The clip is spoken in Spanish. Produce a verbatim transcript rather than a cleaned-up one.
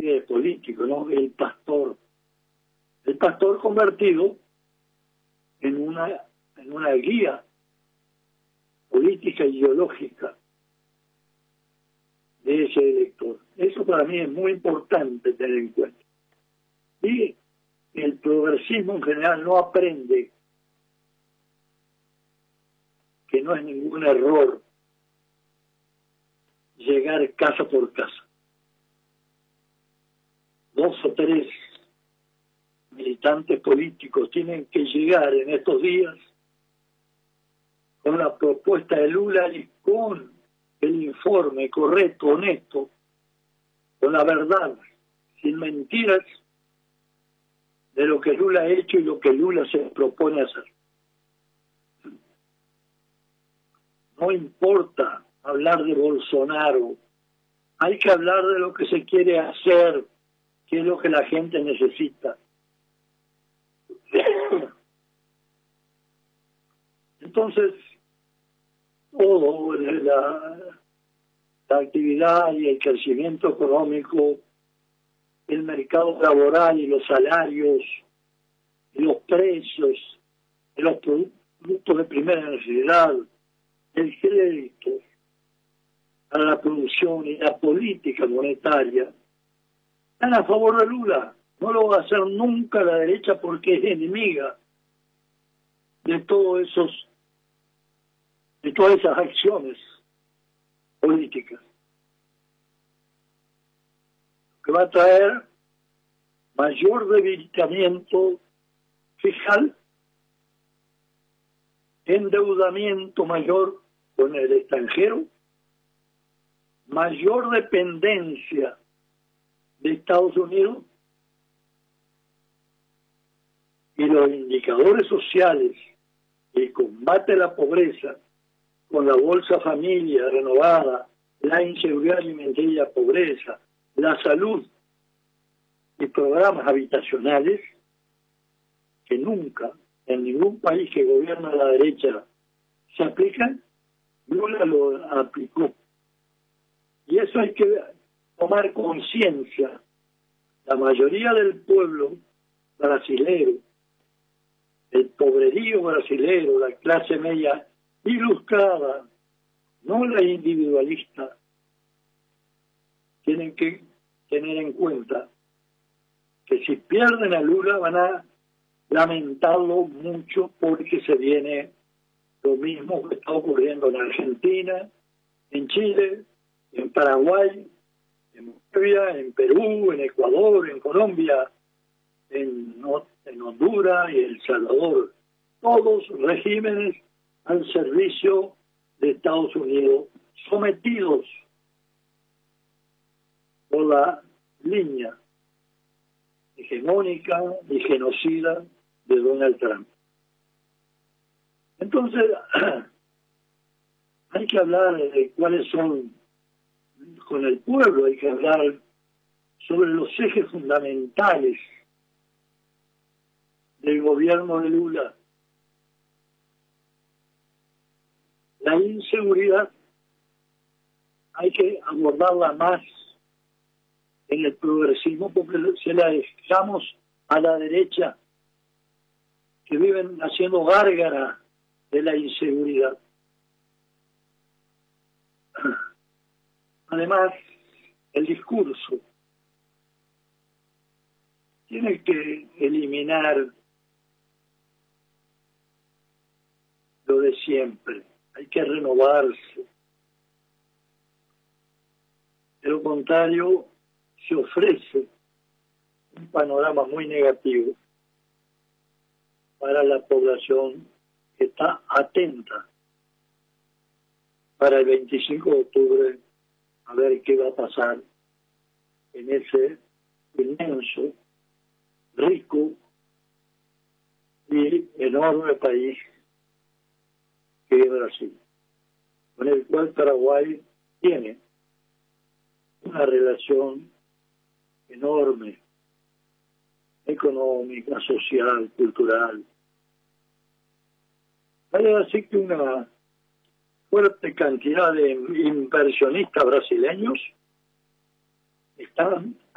líder político, ¿no? El pastor. El pastor convertido en una, en una guía política e ideológica de ese elector. Eso para mí es muy importante tener en cuenta. Y el progresismo en general no aprende que no es ningún error llegar casa por casa. Dos o tres militantes políticos tienen que llegar en estos días con la propuesta de Lula y con el informe correcto, honesto, con la verdad, sin mentiras, de lo que Lula ha hecho y lo que Lula se propone hacer. No importa hablar de Bolsonaro, hay que hablar de lo que se quiere hacer, que es lo que la gente necesita. Entonces, todo, la, la actividad y el crecimiento económico, el mercado laboral y los salarios, y los precios de los productos de primera necesidad, el crédito para la producción y la política monetaria, están a favor de Lula. No lo va a hacer nunca la derecha porque es enemiga de todos esos, de todas esas acciones políticas, que va a traer mayor debilitamiento fiscal, endeudamiento mayor con el extranjero, mayor dependencia de Estados Unidos, y los indicadores sociales y combate a la pobreza con la Bolsa Familia renovada, la inseguridad alimentaria y la pobreza, la salud y programas habitacionales que nunca en ningún país que gobierna la derecha se aplican, Lula lo aplicó. Y eso hay que tomar conciencia. La mayoría del pueblo brasilero, el pobrerío brasilero, la clase media ilustrada, no la individualista, tienen que tener en cuenta que si pierden a Lula van a lamentarlo mucho, porque se viene lo mismo que está ocurriendo en Argentina, en Chile, en Paraguay, en Bolivia, en Perú, en Ecuador, en Colombia, en, en Honduras y El Salvador. Todos regímenes al servicio de Estados Unidos, sometidos por la línea hegemónica y genocida de Donald Trump. Entonces, hay que hablar de cuáles son, con el pueblo hay que hablar sobre los ejes fundamentales del gobierno de Lula. La inseguridad hay que abordarla más en el progresismo, porque se la dejamos a la derecha, que viven haciendo gárgara de la inseguridad. Además, el discurso tiene que eliminar lo de siempre. Hay que renovarse. De lo contrario, se ofrece un panorama muy negativo para la población que está atenta para el veinticinco de octubre a ver qué va a pasar en ese inmenso, rico y enorme país que es Brasil, con el cual Paraguay tiene una relación enorme, económica, social, cultural. Hay así que una fuerte cantidad de inversionistas brasileños están